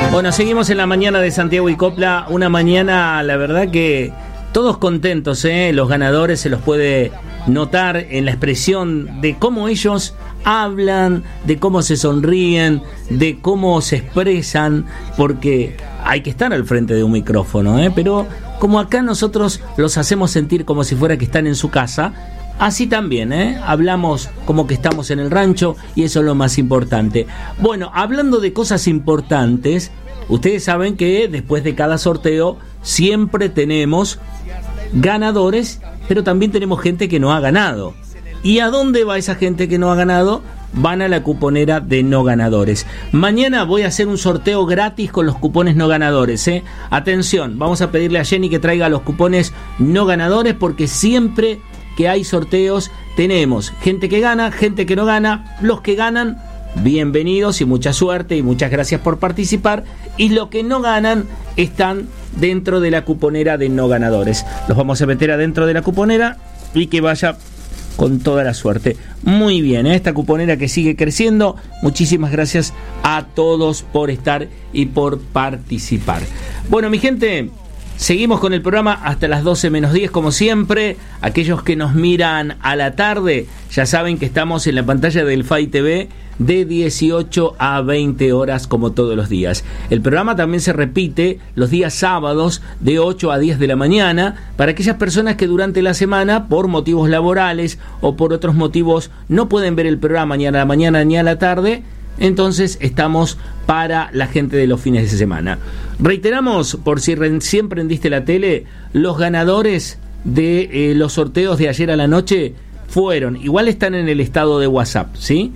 Bueno, seguimos en la mañana de Santiago y Copla, una mañana, la verdad que todos contentos, los ganadores se los puede notar en la expresión de cómo ellos hablan, de cómo se sonríen, de cómo se expresan, porque hay que estar al frente de un micrófono, pero como acá nosotros los hacemos sentir como si fuera que están en su casa, así también, hablamos como que estamos en el rancho y eso es lo más importante. Bueno, hablando de cosas importantes, ustedes saben que después de cada sorteo siempre tenemos ganadores, pero también tenemos gente que no ha ganado. ¿Y a dónde va esa gente que no ha ganado? Van a la cuponera de no ganadores. Mañana voy a hacer un sorteo gratis con los cupones no ganadores, Atención, vamos a pedirle a Jenny que traiga los cupones no ganadores, porque siempre que hay sorteos tenemos gente que gana, gente que no gana. Los que ganan, bienvenidos y mucha suerte y muchas gracias por participar, y los que no ganan están dentro de la cuponera de no ganadores. Los vamos a meter adentro de la cuponera y que vaya con toda la suerte. Muy bien, esta cuponera que sigue creciendo. Muchísimas gracias a todos por estar y por participar. Bueno, mi gente, seguimos con el programa hasta las 12 menos 10, como siempre. Aquellos que nos miran a la tarde ya saben que estamos en la pantalla del FAI TV de 18 a 20 horas como todos los días. El programa también se repite los días sábados de 8 a 10 de la mañana para aquellas personas que durante la semana, por motivos laborales o por otros motivos, no pueden ver el programa ni a la mañana ni a la tarde. Entonces estamos para la gente de los fines de semana. Reiteramos, por si recién prendiste la tele, los ganadores de los sorteos de ayer a la noche fueron, igual están en el estado de WhatsApp, ¿sí?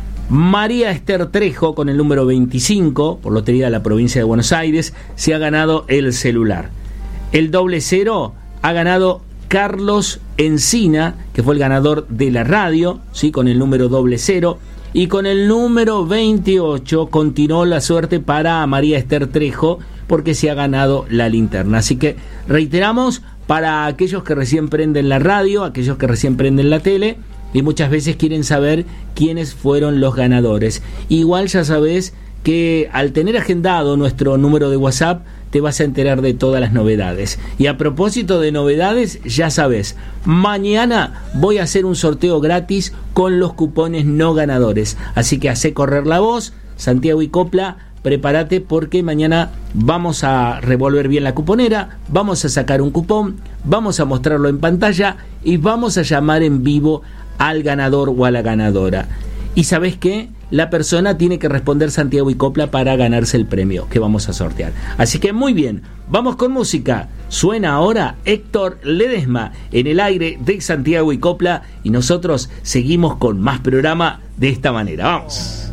María Esther Trejo, con el número 25, por Lotería de la Provincia de Buenos Aires, se ha ganado el celular. El 00 ha ganado Carlos Encina, que fue el ganador de la radio, ¿sí? Con el número 00. Y con el número 28 continuó la suerte para María Esther Trejo, porque se ha ganado la linterna. Así que reiteramos, para aquellos que recién prenden la radio, aquellos que recién prenden la tele y muchas veces quieren saber quiénes fueron los ganadores. Igual ya sabes que al tener agendado nuestro número de WhatsApp te vas a enterar de todas las novedades. Y a propósito de novedades, ya sabes, mañana voy a hacer un sorteo gratis con los cupones no ganadores. Así que hacé correr la voz, Santiago y Copla, prepárate, porque mañana vamos a revolver bien la cuponera, vamos a sacar un cupón, vamos a mostrarlo en pantalla y vamos a llamar en vivo al ganador o a la ganadora. ¿Y sabes qué? La persona tiene que responder Santiago y Copla para ganarse el premio que vamos a sortear. Así que muy bien, vamos con música. Suena ahora Héctor Ledesma en el aire de Santiago y Copla, y nosotros seguimos con más programa de esta manera. ¡Vamos!